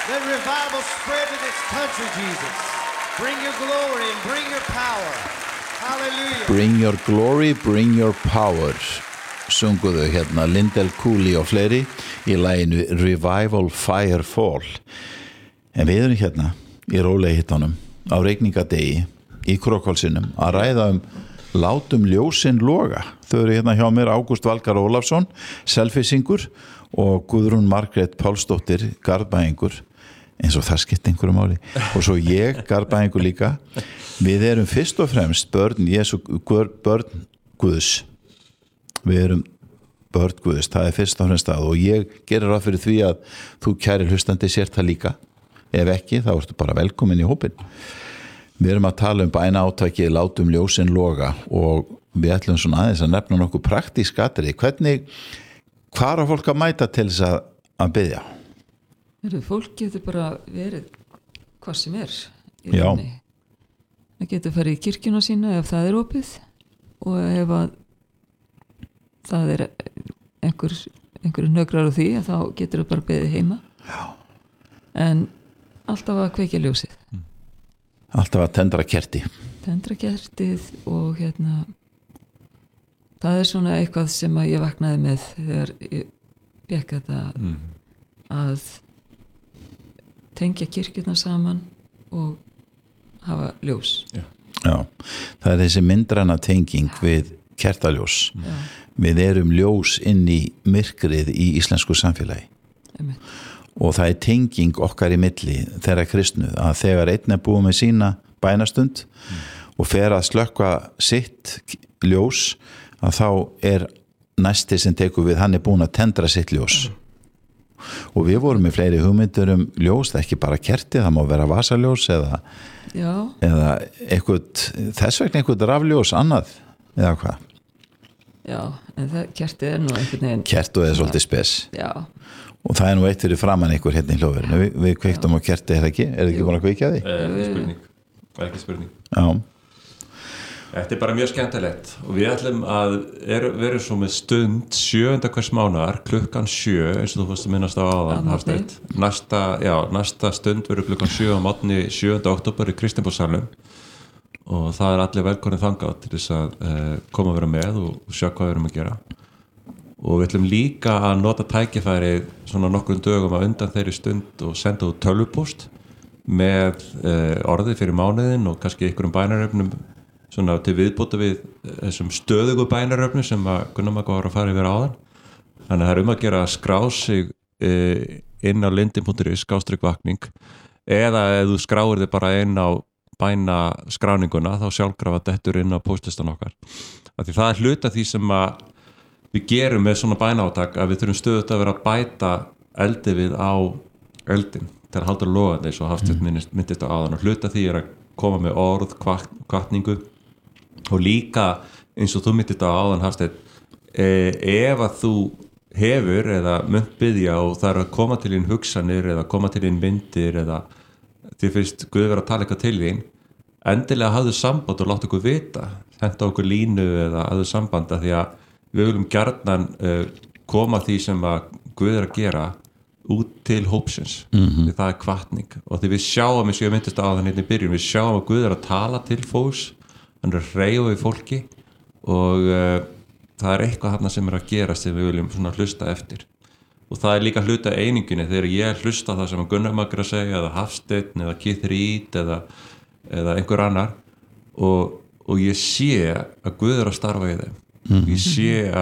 Let revival spread to this country, Jesus. Bring your glory and bring your power. Hallelujah. Bring your glory, bring your power. Sunguðu hérna Lindell Cooley og fleiri í laginu Revival Fire Fall. En við erum hérna í rólegihittunum á regningadegi í Krókhálsinum að ræða látum ljósin loga. Þau eru hérna hjá mér Ágúst Valgar Ólafsson, selfisingur og Guðrún Margrét Pálsdóttir, Garðbæingur, eins og það skipti einhverju máli. Og svo ég, Garðbæingur líka. Við erum fyrst og fremst börn Guðs. Við erum börn Guðs, það fyrst og fremst það og ég gerir ráð fyrir því að þú kæri hlustandi sér það líka. Ef ekki, þá ertu bara velkomin í hópinn. Við erum að tala bæna átaki látum ljósin loga og við ætlum svona aðeins að nefna nokkuð praktísk atriði. Hvar á fólk að mæta til þess að biðja? Fólk getur bara verið hvað sem Já. Það getur farið í kirkjuna sína ef það opið og ef að það einhver nögrar á því þá getur það bara beðið heima. Já. En alltaf að kveikja ljósið. Alltaf að tendra kerti. Tendra kertið og það svona eitthvað sem að ég vaknaði með þegar ég fékk þetta að tengja kirkjuna saman og hafa ljós. Já, það þessi myndræna tenging við kertaljós. Já. Við erum ljós inn í myrkrið í íslensku samfélagi. Og það tenging okkar í milli þeirra kristnu að þegar einn búið með sína bænastund og fer að slökkva sitt ljós að þá næsti sem tekur við, hann búin að tendra sitt ljós. Og við vorum með fleiri hugmyndir ljós, það ekki bara kerti, það má vera vasaljós eða eitthvað, þess vegna eitthvað rafljós annað eða hvað. Já, en kertið nú einhvern veginn. Kertið svolítið spes. Já. Og það nú eitt fyrir framan ykkur hérna í hljóðverinu. Við kveiktum á kerti, ekki? Ekki búin að kveikja því? Ekki spurning. Já. Þetta bara mjög skemmtilegt og við ætlum að vera svo með stund 7. hvers mánaðar klukkan 7 eins og þú fórst að minnast á áðan Hafsteinn. Næsta stund verður klukkan 7 á morgni 7. október í Kristniboðssalnum og það allir velkomin þangað til þess að koma að vera með og sjá hvað við erum að gera og við ætlum líka að nota tækifærið svona nokkrum dögum að undan þeirri stund og senda út tölvupóst með orðið fyrir mánuðin og kannski einhverjum bænaröfnum svona til viðbóta við þessum stöðugu bænaröfnum sem að Gunnar Magga var að fara yfir áðan. Þannig að það að gera að skrá sig inn á lindin.is/vakning eða ef þú skráir þig bara inn á bænaskráninguna þá sjálfkrafa dettur inn á póstlistan okkar. Því það hluta því sem að við gerum með svona bænaátak að við þurfum stöðugt að vera að bæta eldi við á eldin til að halda logandi eins og Hafsteinn myndist á áðan og hluta því að koma með orð, hvatningu og líka eins og þú myndist á áðan Hafsteinn ef að þú hefur eða munt biðja og það að koma til þín hugsanir eða koma til þín myndir eða þér finnst Guð vera að tala eitthvað til þín endilega hafðu samband og láta okkur vita henda okkur línu eða hafðu samband að því að við viljum gjarnan koma því sem að Guð að gera út til hópsins því það hvatning og því við sjáum eins og ég myndist á þann hérna í byrjun við sjáum að Guð að tala til fólks hann hreyfa við fólki og það eitthvað þarna sem að gera sem við viljum svona hlusta eftir og það líka hluta einingunni þegar ég hlusta það sem að Gunnar Magga segja eða Hafsteinn eða Keith Reed eða einhver annar og ég sé að Guð að starfa í þeim ég sé